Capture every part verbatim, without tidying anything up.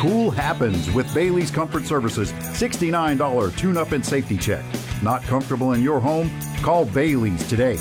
Cool happens with Bailey's Comfort Services sixty-nine dollars tune-up and safety check. Not comfortable in your home? Call Bailey's today.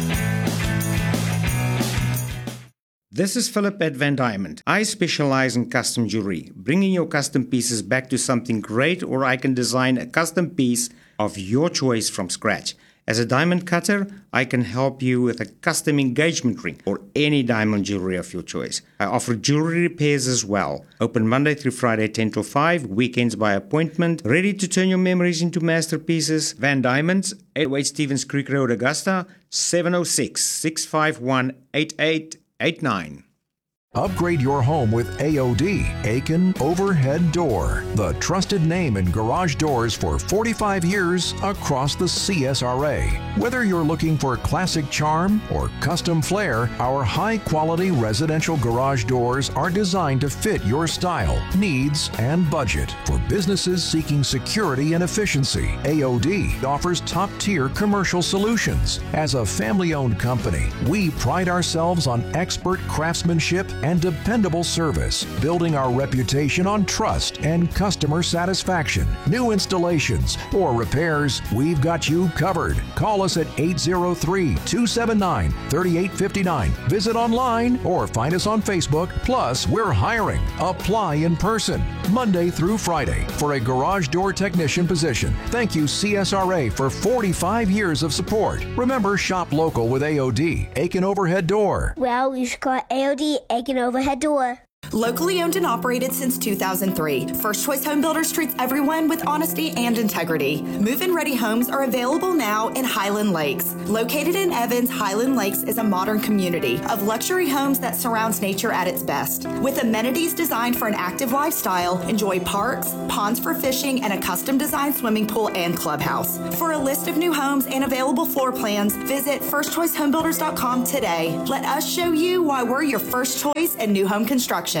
This is Philip at Van Diamond. I specialize in custom jewelry, bringing your custom pieces back to something great, or I can design a custom piece of your choice from scratch. As a diamond cutter, I can help you with a custom engagement ring or any diamond jewelry of your choice. I offer jewelry repairs as well. Open Monday through Friday, ten till five, weekends by appointment. Ready to turn your memories into masterpieces? Van Diamonds, eight oh eight Stevens Creek Road, Augusta, seven oh six, six five one, eight eight eight nine. Upgrade your home with A O D, Aiken Overhead Door, the trusted name in garage doors for forty-five years across the C S R A. Whether you're looking for classic charm or custom flair, our high-quality residential garage doors are designed to fit your style, needs, and budget. For businesses seeking security and efficiency, A O D offers top-tier commercial solutions. As a family-owned company, we pride ourselves on expert craftsmanship and dependable service, building our reputation on trust and customer satisfaction. New installations or repairs, we've got you covered. Call us at eight zero three, two seven nine, three eight five nine. Visit online or find us on Facebook. Plus, we're hiring. Apply in person, Monday through Friday, for a garage door technician position. Thank you, C S R A, for forty-five years of support. Remember, shop local with A O D, Aiken Overhead Door. Well, you should call A O D, Aiken Overhead Door. Locally owned and operated since two thousand three, First Choice Home Builders treats everyone with honesty and integrity. Move-in ready homes are available now in Highland Lakes. Located in Evans, Highland Lakes is a modern community of luxury homes that surrounds nature at its best. With amenities designed for an active lifestyle, enjoy parks, ponds for fishing, and a custom-designed swimming pool and clubhouse. For a list of new homes and available floor plans, visit first choice home builders dot com today. Let us show you why we're your first choice in new home construction.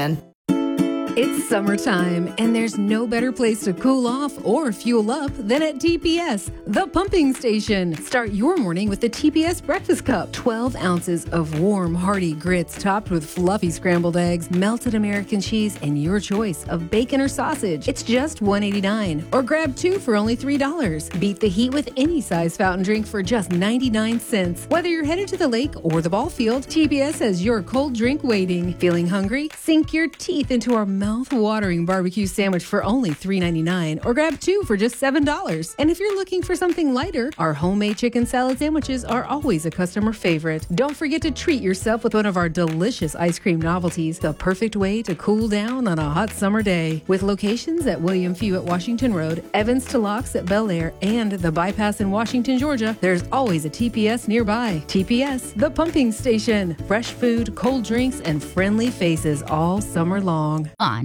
It's summertime, and there's no better place to cool off or fuel up than at T P S, the pumping station. Start your morning with the T P S Breakfast Cup. twelve ounces of warm, hearty grits topped with fluffy scrambled eggs, melted American cheese, and your choice of bacon or sausage. It's just one dollar and eighty-nine cents, or grab two for only three dollars. Beat the heat with any size fountain drink for just ninety-nine cents. Whether you're headed to the lake or the ball field, T P S has your cold drink waiting. Feeling hungry? Sink your teeth into our mouth-watering barbecue sandwich for only three ninety-nine, or grab two for just seven dollars. And if you're looking for something lighter, our homemade chicken salad sandwiches are always a customer favorite. Don't forget to treat yourself with one of our delicious ice cream novelties, the perfect way to cool down on a hot summer day. With locations at William Few at Washington Road, Evans to Locks at Bel Air, and the Bypass in Washington, Georgia, there's always a T P S nearby. T P S, the pumping station. Fresh food, cold drinks, and friendly faces all summer long. On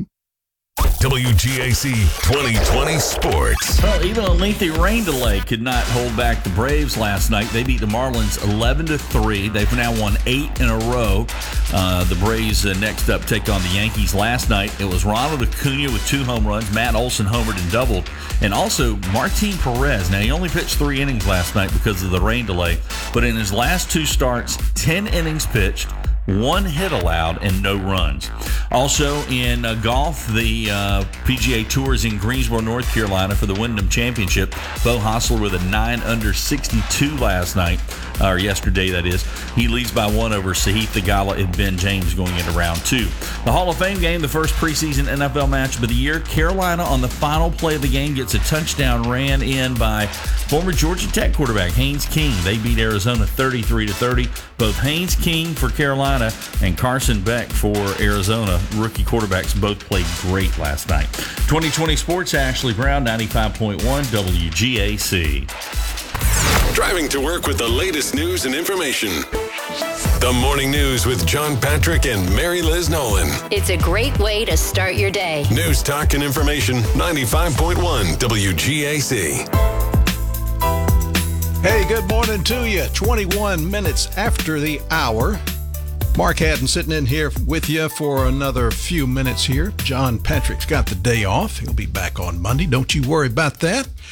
W G A C twenty twenty Sports. Well, even a lengthy rain delay could not hold back the Braves last night. They beat the Marlins eleven to three. They've now won eight in a row. Uh, the Braves uh, next up take on the Yankees. Last night, it was Ronald Acuna with two home runs. Matt Olson homered and doubled. And also Martin Perez. Now, he only pitched three innings last night because of the rain delay. But in his last two starts, ten innings pitched, one hit allowed, and no runs. Also in uh, golf, the uh, P G A Tour is in Greensboro, North Carolina for the Wyndham Championship. Beau Hossler with a nine under sixty-two last night, or yesterday that is. He leads by one over Sahith Theegala and Ben James going into round two. The Hall of Fame game, the first preseason N F L matchup of the year. Carolina on the final play of the game gets a touchdown ran in by former Georgia Tech quarterback Haynes King. They beat Arizona thirty-three to thirty. Both Haynes King for Carolina and Carson Beck for Arizona, rookie quarterbacks, both played great last night. twenty twenty Sports, Ashley Brown, ninety-five point one W G A C. Driving to work with the latest news and information. The Morning News with John Patrick and Mary Liz Nolan. It's a great way to start your day. News, talk, and information, ninety-five point one W G A C. Hey, good morning to you. twenty-one minutes after the hour. Mark Haddon sitting in here with you for another few minutes here. John Patrick's got the day off. He'll be back on Monday. Don't you worry about that.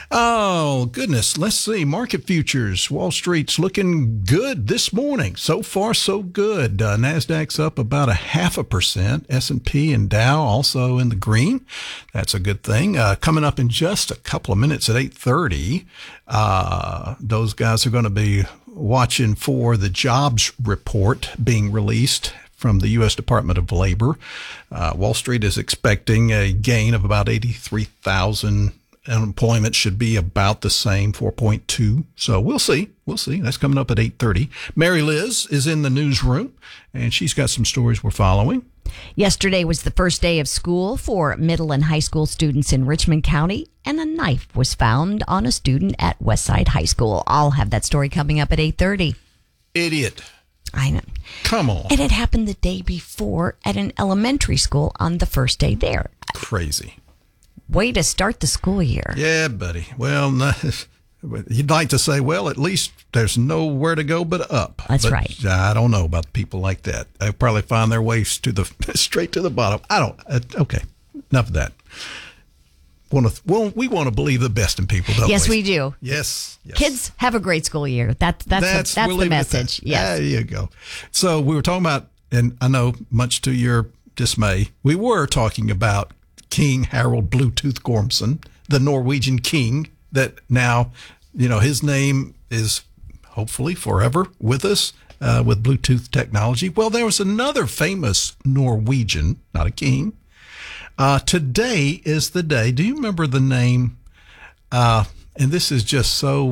Oh, goodness. Let's see. Market futures. Wall Street's looking good this morning. So far, so good. Uh, NASDAQ's up about a half a percent. S and P and Dow also in the green. That's a good thing. Uh, coming up in just a couple of minutes at eight thirty, uh, those guys are going to be watching for the jobs report being released from the U S Department of Labor. Uh, Wall Street is expecting a gain of about eighty-three thousand. Unemployment should be about the same, four point two. So we'll see. We'll see. That's coming up at eight thirty. Mary Liz is in the newsroom, and she's got some stories we're following. Yesterday was the first day of school for middle and high school students in Richmond County, and a knife was found on a student at Westside High School. I'll have that story coming up at eight thirty. Idiot. I know. Come on. And it happened the day before at an elementary school on the first day there. Crazy. Way to start the school year. Yeah, buddy. Well, no, you'd like to say, well, at least there's nowhere to go but up. That's but right. I don't know about people like that. They'll probably find their ways to the straight to the bottom. I don't. Uh, okay, enough of that. Want to? Well, we want to believe the best in people, don't yes, we? we do. Yes, yes. Kids, have a great school year. That, that's that's, the, that's we'll the message. That. Yes. There you go. So we were talking about, and I know much to your dismay, we were talking about King Harald Bluetooth Gormson, the Norwegian king that now, you know, his name is hopefully forever with us uh, with Bluetooth technology. Well, there was another famous Norwegian, not a king. Uh, today is the day. Do you remember the name? Uh, and this is just so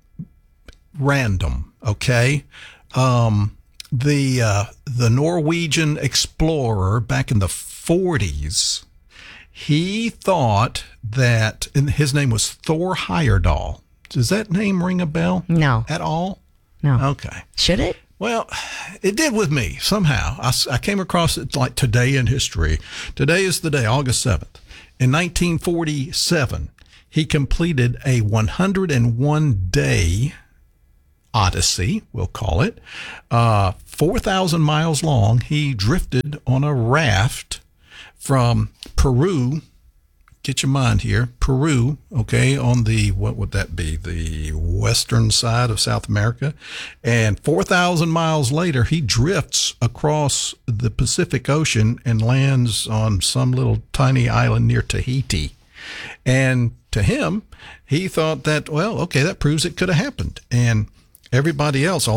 random, okay? Um, the uh, the Norwegian explorer back in the forties. He thought that, and his name was Thor Heyerdahl. Does that name ring a bell? No. At all? No. Okay. Should it? Well, it did with me somehow. I, I came across it like today in history. Today is the day, August seventh. In nineteen forty-seven, he completed a one hundred one day odyssey, we'll call it, uh, four thousand miles long. He drifted on a raft from Peru, get your mind here, Peru, okay, on the, what would that be, the western side of South America. And four thousand miles later, he drifts across the Pacific Ocean and lands on some little tiny island near Tahiti. And to him, he thought that, well, okay, that proves it could have happened. And everybody else,